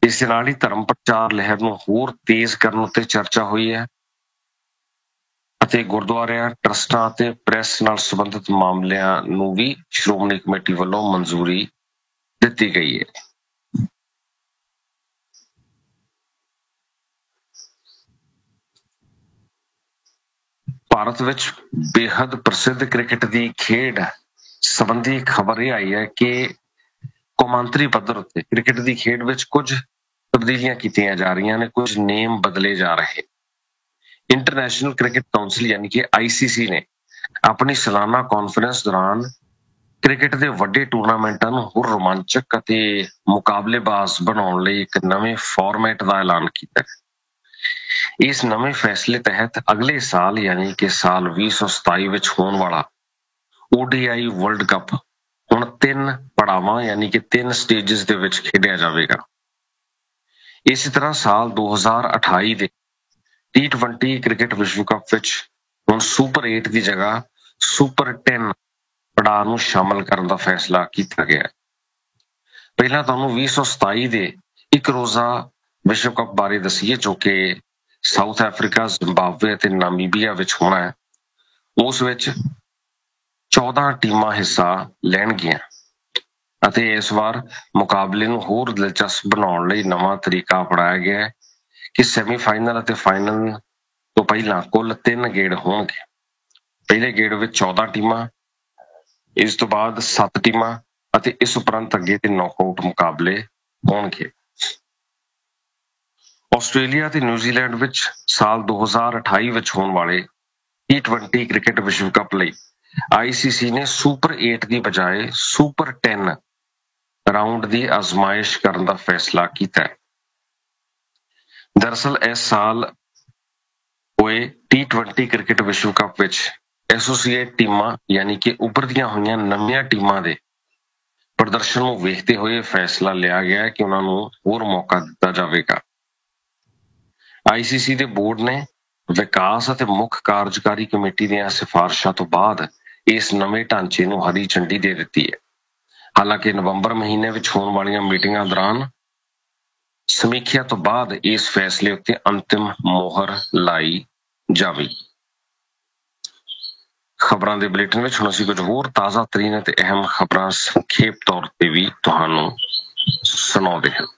ਇਸ ਦੇ ਨਾਲ ਹੀ ਧਰਮ ਪ੍ਰਚਾਰ ਲਹਿਰ ਨੂੰ ਹੋਰ ਤੇਜ਼ ਕਰਨ ਉੱਤੇ ਚਰਚਾ ਹੋਈ ਹੈ ਅਤੇ ਗੁਰਦੁਆਰਿਆਂ, ਟਰਸਟਾਂ ਅਤੇ ਪ੍ਰੈਸ ਨਾਲ ਸੰਬੰਧਿਤ ਮਾਮਲਿਆਂ ਨੂੰ ਵੀ ਸ਼੍ਰੋਮਣੀ ਕਮੇਟੀ ਵੱਲੋਂ ਮਨਜ਼ੂਰੀ ਦਿੱਤੀ ਗਈ ਹੈ। ਭਾਰਤ ਵਿੱਚ ਬੇਹੱਦ ਪ੍ਰਸਿੱਧ ਕ੍ਰਿਕਟ ਦੀ ਖੇਡ ਸੰਬੰਧੀ ਖਬਰ ਇਹ ਆਈ ਹੈ ਕਿ ਕੌਮਾਂਤਰੀ ਪੱਧਰ ਉੱਤੇ ਕ੍ਰਿਕਟ ਦੀ ਖੇਡ ਵਿੱਚ ਕੁਝ ਤਬਦੀਲੀਆਂ ਕੀਤੀਆਂ ਜਾ ਰਹੀਆਂ ਨੇ, ਕੁਝ ਨੇਮ ਬਦਲੇ ਜਾ ਰਹੇ। ਇੰਟਰਨੈਸ਼ਨਲ ਕ੍ਰਿਕਟ ਕਾਉਂਸਿਲ ਯਾਨੀ ਕਿ ICC ਨੇ ਆਪਣੀ ਸਾਲਾਨਾ ਕਾਨਫਰੰਸ ਦੌਰਾਨ ਕ੍ਰਿਕਟ ਦੇ ਵੱਡੇ ਟੂਰਨਾਮੈਂਟਾਂ ਨੂੰ ਹੋਰ ਰੋਮਾਂਚਕ ਅਤੇ ਮੁਕਾਬਲੇਬਾਜ਼ ਬਣਾਉਣ ਲਈ ਇੱਕ ਨਵੇਂ ਫਾਰਮੈਟ ਦਾ ਐਲਾਨ ਕੀਤਾ ਹੈ। ਇਸ ਨਵੇਂ ਫੈਸਲੇ ਤਹਿਤ ਅਗਲੇ ਸਾਲ ਯਾਨੀ ਕਿ ਸਾਲ 2027 ਵਿੱਚ ਹੋਣ ਵਾਲਾ ODI ਵਰਲਡ ਕੱਪ ਹੁਣ 3 ਪੜਾਵਾਂ ਯਾਨੀ ਕਿ 3 ਸਟੇਜਸ ਦੇ ਵਿੱਚ ਖੇਡਿਆ ਜਾਵੇਗਾ। ਇਸੇ ਤਰ੍ਹਾਂ ਸਾਲ 2028 ਦੇ T20 ਕ੍ਰਿਕਟ ਵਿਸ਼ਵ ਕੱਪ ਵਿੱਚ ਹੁਣ ਸੁਪਰ 8 ਦੀ ਜਗ੍ਹਾ ਸੁਪਰ 10 ਪੜਾਅ ਨੂੰ ਸ਼ਾਮਲ ਕਰਨ ਦਾ ਫੈਸਲਾ ਕੀਤਾ ਗਿਆ ਹੈ। ਪਹਿਲਾਂ ਤੁਹਾਨੂੰ 2027 ਦੇ ਇੱਕ ਰੋਜ਼ਾ ਵਿਸ਼ਵ ਕੱਪ ਬਾਰੇ ਦੱਸੀਏ, ਜੋ ਕਿ ਸਾਊਥ ਅਫਰੀਕਾ, ਜ਼ਿੰਬਾਬਵੇ ਅਤੇ ਨਾਮੀਬੀਆ ਵਿੱਚ ਹੋਣਾ ਹੈ। ਉਸ ਵਿੱਚ 14 ਟੀਮਾਂ ਹਿੱਸਾ ਲੈਣਗੀਆਂ ਅਤੇ ਇਸ ਵਾਰ ਮੁਕਾਬਲੇ ਨੂੰ ਹੋਰ ਦਿਲਚਸਪ ਬਣਾਉਣ ਲਈ ਨਵਾਂ ਤਰੀਕਾ ਅਪਣਾਇਆ ਗਿਆ ਹੈ ਕਿ ਸੈਮੀਫਾਈਨਲ ਅਤੇ ਫਾਈਨਲ ਤੋਂ ਪਹਿਲਾਂ ਕੁੱਲ 3 ਗੇੜ ਹੋਣਗੇ। ਪਹਿਲੇ ਗੇੜ ਵਿੱਚ 14 ਟੀਮਾਂ, ਇਸ ਤੋਂ ਬਾਅਦ 7 ਟੀਮਾਂ ਅਤੇ ਇਸ ਉਪਰੰਤ ਅੱਗੇ ਤੇ ਨੌਕਆਊਟ ਮੁਕਾਬਲੇ ਹੋਣਗੇ। ਆਸਟ੍ਰੇਲੀਆ ਤੇ ਨਿਊਜ਼ੀਲੈਂਡ ਵਿੱਚ ਸਾਲ 2028 ਵਿੱਚ ਹੋਣ ਵਾਲੇ T20 ਕ੍ਰਿਕਟ ਵਿਸ਼ਵ ਕੱਪ ਲਈ ICC ਨੇ ਸੁਪਰ 8 ਦੀ ਬਜਾਏ ਸੁਪਰ 10 ਰਾਊਂਡ ਦੀ ਆਜ਼ਮਾਇਸ਼ ਕਰਨ ਦਾ ਫੈਸਲਾ ਕੀਤਾ ਹੈ। ਦਰਅਸਲ ਇਸ ਸਾਲ ਹੋਏ T20 ਕ੍ਰਿਕਟ ਵਿਸ਼ਵ ਕੱਪ ਵਿੱਚ ਐਸੋਸੀਏਟ ਟੀਮਾਂ ਯਾਨੀ ਕਿ ਉੱਭਰਦੀਆਂ ਹੋਈਆਂ ਨਵੀਆਂ ਟੀਮਾਂ ਦੇ ਪ੍ਰਦਰਸ਼ਨ ਨੂੰ ਵੇਖਦੇ ਹੋਏ ਫੈਸਲਾ ਲਿਆ ਗਿਆ ਹੈ ਕਿ ਉਹਨਾਂ ਨੂੰ ਹੋਰ ਮੌਕਾ ਦਿੱਤਾ ਜਾਵੇਗਾ। ICC ਦੇ ਬੋਰਡ ਨੇ ਵਿਕਾਸ ਅਤੇ ਮੁੱਖ ਕਾਰਜਕਾਰੀ ਕਮੇਟੀ ਦੀਆਂ ਸਿਫਾਰਸ਼ਾਂ ਤੋਂ ਬਾਅਦ ਇਸ ਨਵੇਂ ਢਾਂਚੇ ਨੂੰ ਹਰੀ ਝੰਡੀ ਦੇ ਦਿੱਤੀ ਹੈ। ਹਾਲਾਂਕਿ ਨਵੰਬਰ ਮਹੀਨੇ ਵਿੱਚ ਹੋਣ ਵਾਲੀਆਂ ਮੀਟਿੰਗਾਂ ਦੌਰਾਨ ਸਮੀਖਿਆ ਤੋਂ ਬਾਅਦ ਇਸ ਫੈਸਲੇ ਉੱਤੇ ਅੰਤਿਮ ਮੋਹਰ ਲਾਈ ਜਾਵੇਗੀ। ਖਬਰਾਂ ਦੇ ਬੁਲੇਟਿਨ ਵਿੱਚ ਹੁਣ ਅਸੀਂ ਕੁਝ ਹੋਰ ਤਾਜ਼ਾ ਤਰੀਨ ਅਤੇ ਅਹਿਮ ਖਬਰਾਂ ਸੰਖੇਪ ਤੌਰ ਤੇ ਵੀ ਤੁਹਾਨੂੰ ਸੁਣਾਉਂਦੇ ਹਾਂ।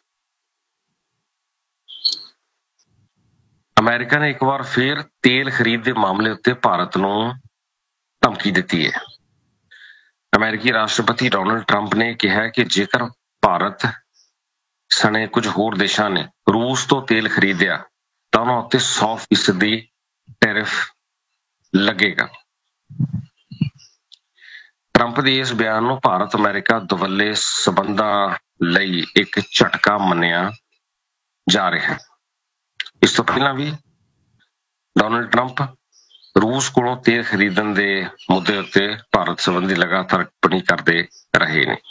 ਅਮਰੀਕਾ ਨੇ ਇੱਕ ਵਾਰ ਫਿਰ ਤੇਲ ਖਰੀਦ ਦੇ ਮਾਮਲੇ ਉੱਤੇ ਭਾਰਤ ਨੂੰ ਧਮਕੀ ਦਿੱਤੀ ਹੈ। ਅਮਰੀਕੀ ਰਾਸ਼ਟਰਪਤੀ ਡੋਨਾਲਡ ਟਰੰਪ ਨੇ ਕਿਹਾ ਕਿ ਜੇਕਰ ਭਾਰਤ ਸਣੇ ਕੁਝ ਹੋਰ ਦੇਸ਼ਾਂ ਨੇ ਰੂਸ ਤੋਂ ਤੇਲ ਖਰੀਦਿਆ ਤਾਂ ਉਹਨਾਂ ਉੱਤੇ 100% ਟੈਰਿਫ ਲੱਗੇਗਾ। ਟਰੰਪ ਦੇ ਇਸ ਬਿਆਨ ਨੂੰ ਭਾਰਤ ਅਮਰੀਕਾ ਦੁਵੱਲੇ ਸਬੰਧਾਂ ਲਈ ਇੱਕ ਝਟਕਾ ਮੰਨਿਆ ਜਾ ਰਿਹਾ ਹੈ। ਇਸ ਤੋਂ ਪਹਿਲਾਂ ਵੀ ਡੋਨਾਲਡ ਟਰੰਪ ਰੂਸ ਕੋਲੋਂ ਤੇਲ ਖਰੀਦਣ ਦੇ ਮੁੱਦੇ ਉੱਤੇ ਭਾਰਤ ਸੰਬੰਧੀ ਲਗਾਤਾਰ ਟਿੱਪਣੀ ਕਰਦੇ ਰਹੇ ਨੇ।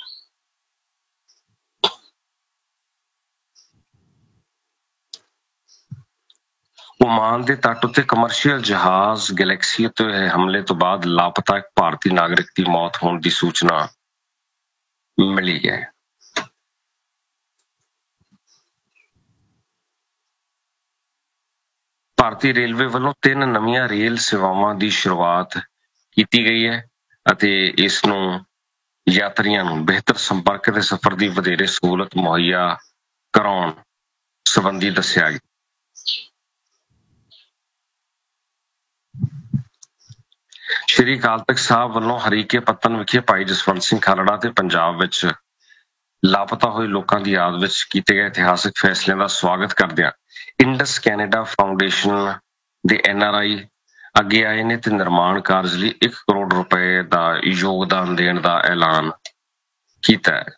ਓਮਾਨ ਦੇ ਤੱਟ ਉੱਤੇ ਕਮਰਸ਼ੀਅਲ ਜਹਾਜ਼ ਗੈਲੈਕਸੀ ਉੱਤੇ ਹੋਏ ਹਮਲੇ ਤੋਂ ਬਾਅਦ ਲਾਪਤਾ ਇੱਕ ਭਾਰਤੀ ਨਾਗਰਿਕ ਦੀ ਮੌਤ ਹੋਣ ਦੀ ਸੂਚਨਾ ਮਿਲੀ ਹੈ। ਭਾਰਤੀ ਰੇਲਵੇ ਵੱਲੋਂ 3 ਨਵੀਆਂ ਰੇਲ ਸੇਵਾਵਾਂ ਦੀ ਸ਼ੁਰੂਆਤ ਕੀਤੀ ਗਈ ਹੈ ਅਤੇ ਇਸ ਨੂੰ ਯਾਤਰੀਆਂ ਨੂੰ ਬਿਹਤਰ ਸੰਪਰਕ ਦੇ ਸਫ਼ਰ ਦੀ ਵਧੇਰੇ ਸਹੂਲਤ ਮੁਹੱਈਆ ਕਰਾਉਣ ਸੰਬੰਧੀ ਦੱਸਿਆ ਗਿਆ। ਸ਼੍ਰੀ ਅਕਾਲ ਤਖ਼ਤ ਸਾਹਿਬ ਵੱਲੋਂ ਹਰੀਕੇ ਪੱਤਨ ਵਿਖੇ ਭਾਈ ਜਸਵੰਤ ਸਿੰਘ ਖਾਲੜਾ ਤੇ ਪੰਜਾਬ ਵਿੱਚ ਲਾਪਤਾ ਹੋਏ ਲੋਕਾਂ ਦੀ ਯਾਦ ਵਿੱਚ ਕੀਤੇ ਗਏ ਇਤਿਹਾਸਕ ਫੈਸਲਿਆਂ ਦਾ ਸਵਾਗਤ ਕਰਦਿਆਂ ਇੰਡਸ ਕੈਨੇਡਾ ਫਾਊਂਡੇਸ਼ਨ ਦੇ NRI ਅੱਗੇ ਆਏ ਨੇ ਤੇ ਨਿਰਮਾਣ ਕਾਰਜ ਲਈ 1 ਕਰੋੜ ਰੁਪਏ ਦਾ ਯੋਗਦਾਨ ਦੇਣ ਦਾ ਐਲਾਨ ਕੀਤਾ ਹੈ।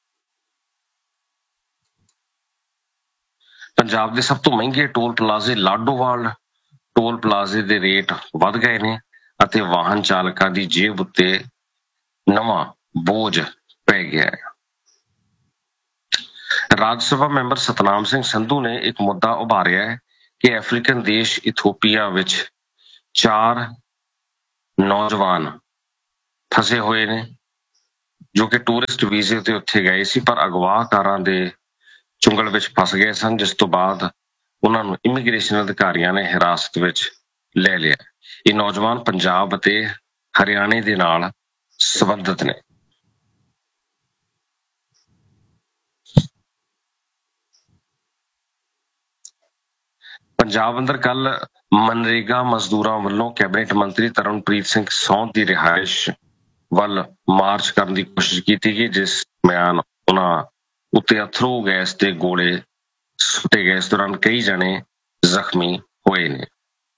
ਪੰਜਾਬ ਦੇ ਸਭ ਤੋਂ ਮਹਿੰਗੇ ਟੋਲ ਪਲਾਜ਼ੇ ਲਾਡੋਵਾਲ ਟੋਲ ਪਲਾਜ਼ੇ ਦੇ ਰੇਟ ਵੱਧ ਗਏ ਨੇ ਅਤੇ ਵਾਹਨ ਚਾਲਕਾਂ ਦੀ ਜੇਬ ਉੱਤੇ ਨਵਾਂ ਬੋਝ ਪੈ ਗਿਆ ਹੈ। ਰਾਜ ਸਭਾ ਮੈਂਬਰ ਸਤਨਾਮ ਸਿੰਘ ਸੰਧੂ ਨੇ ਇੱਕ ਮੁੱਦਾ ਉਭਾਰਿਆ ਹੈ ਕਿ ਅਫਰੀਕਨ ਦੇਸ਼ ਇਥੋਪੀਆ ਵਿੱਚ 4 ਨੌਜਵਾਨ ਫਸੇ ਹੋਏ ਨੇ ਜੋ ਕਿ ਟੂਰਿਸਟ ਵੀਜ਼ੇ ਤੇ ਉੱਥੇ ਗਏ ਸੀ, ਪਰ ਅਗਵਾਕਾਰਾਂ ਦੇ ਚੁੰਗਲ ਵਿੱਚ ਫਸ ਗਏ ਸਨ, ਜਿਸ ਤੋਂ ਬਾਅਦ ਉਹਨਾਂ ਨੂੰ ਇਮੀਗ੍ਰੇਸ਼ਨ ਅਧਿਕਾਰੀਆਂ ਨੇ ਹਿਰਾਸਤ ਵਿੱਚ ਲੈ ਲਿਆ। ਇਹ ਨੌਜਵਾਨ ਪੰਜਾਬ ਅਤੇ ਹਰਿਆਣੇ ਦੇ ਨਾਲ ਸੰਬੰਧਿਤ ਨੇ। ਪੰਜਾਬ ਅੰਦਰ ਕੱਲ ਮਨਰੇਗਾ ਮਜ਼ਦੂਰਾਂ ਵੱਲੋਂ ਕੈਬਨਿਟ ਮੰਤਰੀ ਤਰਨਪ੍ਰੀਤ ਸਿੰਘ ਸੌਂਦ ਦੀ ਰਿਹਾਇਸ਼ ਵੱਲ ਮਾਰਚ ਕਰਨ ਦੀ ਕੋਸ਼ਿਸ਼ ਕੀਤੀ ਗਈ, ਜਿਸ ਦਰਮਿਆਨ ਉਹਨਾਂ ਉੱਤੇ ਅਥਰੂ ਗੈਸ ਦੇ ਗੋਲੇ ਸੁੱਟੇ ਗਏ। ਇਸ ਦੌਰਾਨ ਕਈ ਜਣੇ ਜ਼ਖਮੀ ਹੋਏ ਨੇ।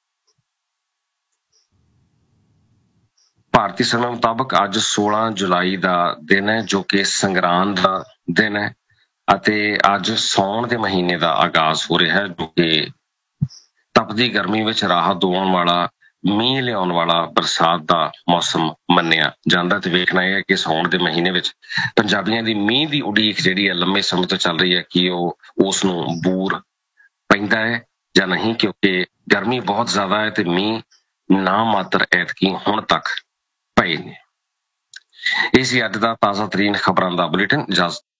ਭਾਰਤੀ ਸਮੇਂ ਮੁਤਾਬਕ ਅੱਜ 16 ਜੁਲਾਈ ਦਾ ਦਿਨ ਹੈ, ਜੋ ਕਿ ਸੰਗਰਾਂਦ ਦਾ ਦਿਨ ਹੈ ਅਤੇ ਅੱਜ ਸਾਉਣ ਦੇ ਮਹੀਨੇ ਦਾ ਆਗਾਜ਼ ਹੋ ਰਿਹਾ ਹੈ, ਜੋ ਕਿ ਤਪਦੀ ਗਰਮੀ ਵਿੱਚ ਰਾਹਤ ਦਿਵਾਉਣ ਵਾਲਾ, ਮੀਂਹ ਲਿਆਉਣ ਵਾਲਾ ਬਰਸਾਤ ਦਾ ਮੌਸਮ ਮੰਨਿਆ ਜਾਂਦਾ। ਤੇ ਵੇਖਣਾ ਇਹ ਹੈ ਕਿ ਸਾਉਣ ਦੇ ਮਹੀਨੇ ਵਿੱਚ ਪੰਜਾਬੀਆਂ ਦੀ ਮੀਂਹ ਦੀ ਉਡੀਕ ਜਿਹੜੀ ਹੈ ਲੰਮੇ ਸਮੇਂ ਤੋਂ ਚੱਲ ਰਹੀ ਹੈ ਕਿ ਉਹ ਉਸ ਨੂੰ ਬੂਰ ਪੈਂਦਾ ਹੈ ਜਾਂ ਨਹੀਂ, ਕਿਉਂਕਿ ਗਰਮੀ ਬਹੁਤ ਜ਼ਿਆਦਾ ਹੈ ਤੇ ਮੀਂਹ ਨਾ ਮਾਤਰ ਐਤਕੀ ਹੁਣ ਤੱਕ ਪਏ ਨੇ। ਇਹ ਸੀ ਅੱਜ ਦਾ ਤਾਜ਼ਾ ਤਰੀਨ ਖਬਰਾਂ ਦਾ ਬੁਲੇਟਿਨ।